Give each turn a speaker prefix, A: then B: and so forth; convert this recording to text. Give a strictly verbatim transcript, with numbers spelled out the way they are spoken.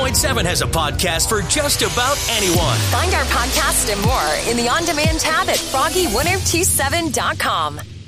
A: point seven has a podcast for just about anyone.
B: Find our podcast and more in the On Demand tab at froggy ten twenty-seven dot com.